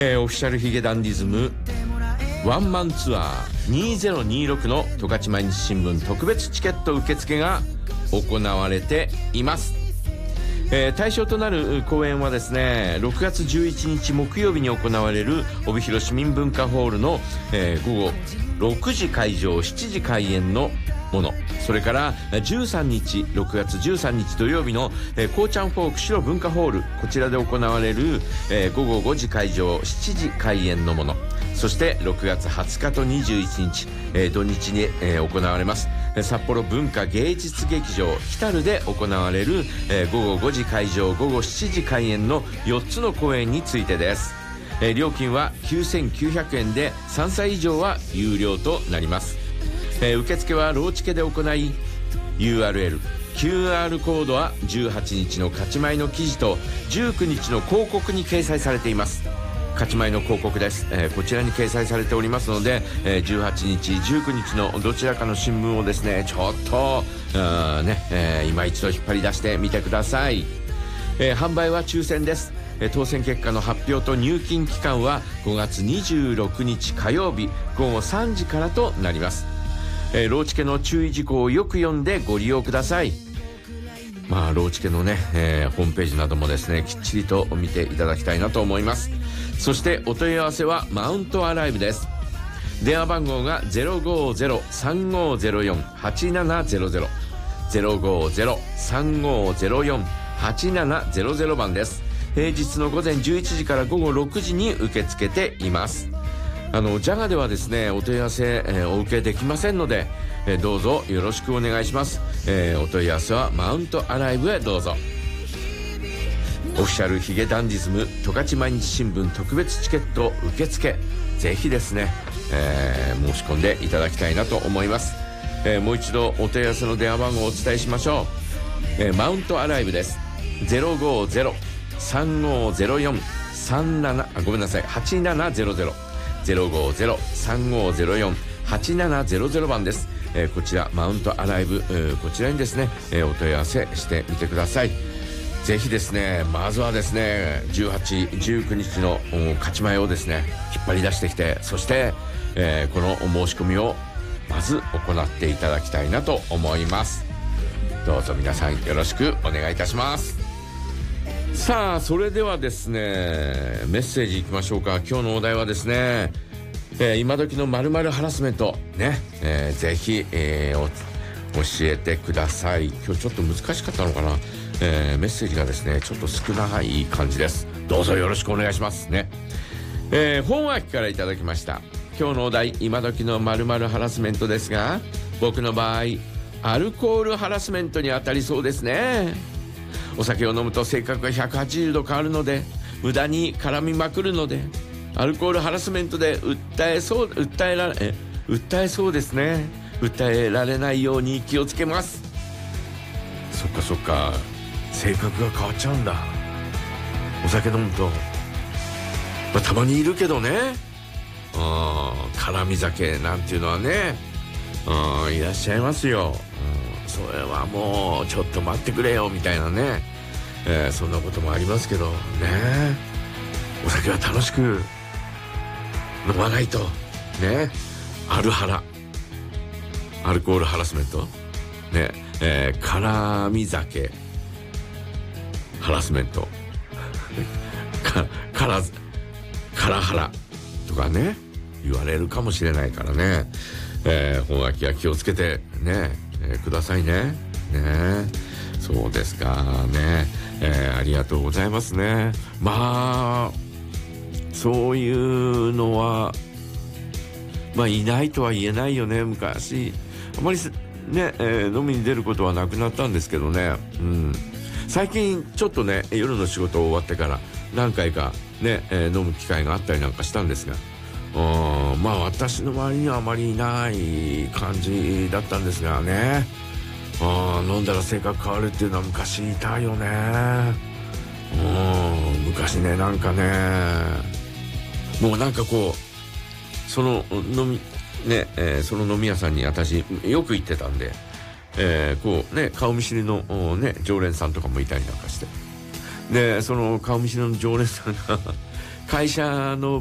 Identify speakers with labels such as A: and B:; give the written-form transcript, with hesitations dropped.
A: オフィシャルヒゲダンディズムワンマンツアー2026の十勝毎日新聞特別チケット受付が行われています。対象となる公演はですね、6月11日木曜日に行われる帯広市民文化ホールの、午後6時会場7時開演のもの、それから13日6月13日土曜日のこうちゃんフォーク白文化ホール、こちらで行われる午後5時会場7時開演のもの、そして6月20日と21日土日に行われます札幌文化芸術劇場ヒタルで行われる午後5時会場午後7時開演の4つの公演についてです。料金は9900円で3歳以上は有料となります。受付はローチケで行い URL QR コードは18日の勝ち前の記事と19日の広告に掲載されています。勝ち前の広告です、こちらに掲載されておりますので、18日19日のどちらかの新聞をですねちょっと今一度引っ張り出してみてください。販売は抽選です。当選結果の発表と入金期間は5月26日火曜日午後3時からとなります。ローチケの注意事項をよく読んでご利用ください。ローチケのね、ホームページなどもですねきっちりと見ていただきたいなと思います。そしてお問い合わせはマウントアライブです。電話番号が 050-3504-8700 050-3504-8700 番です。平日の午前11時から午後6時に受け付けています。ジャガではですねお問い合わせ、お受けできませんので、どうぞよろしくお願いします。お問い合わせはマウントアライブへどうぞ。オフィシャルヒゲダンディズム十勝毎日新聞特別チケット受付、ぜひですね、申し込んでいただきたいなと思います。もう一度お問い合わせの電話番号をお伝えしましょう。マウントアライブです。050-3504-8700 050-3504-8700 番です。こちらマウントアライブ、こちらにですね、お問い合わせしてみてください。ぜひですねまずはですね18、19日の勝ち前をですね引っ張り出してきて、そして、この申し込みをまず行っていただきたいなと思います。どうぞ皆さんよろしくお願いいたします。さあそれではですねメッセージいきましょうか。今日のお題はですね、今時の〇〇ハラスメントね、ぜひ、教えてください。今日ちょっと難しかったのかな、メッセージがですねちょっと少ない感じです。どうぞよろしくお願いしますね。本脇からいただきました。今日のお題今時の〇〇ハラスメントですが、僕の場合アルコールハラスメントに当たりそうですね。お酒を飲むと性格が180度変わるので無駄に絡みまくるのでアルコールハラスメントで訴えそうですね。訴えられないように気をつけます。そっか性格が変わっちゃうんだ。お酒飲むと、たまにいるけどね、絡み酒なんていうのはね、いらっしゃいますよ。それはもうちょっと待ってくれよみたいなね、そんなこともありますけどね。お酒は楽しく飲まないとね。アルコールハラスメントね、絡み酒ハラスメントカラハラとかね言われるかもしれないからね、本脇は気をつけてね、くださいね。そうですかね、ありがとうございますね。そういうのはいないとは言えないよね。昔あまりね、飲みに出ることはなくなったんですけどね、最近ちょっとね夜の仕事終わってから何回かね、飲む機会があったりなんかしたんですが、私の周りにはあまりいない感じだったんですがね。飲んだら性格変わるっていうのは昔いたよね。昔ねなんかねもうなんかこうその飲み屋さんに私よく行ってたんで、こうね顔見知りの常連さんとかもいたりなんかして、でその顔見知りの常連さんが会社の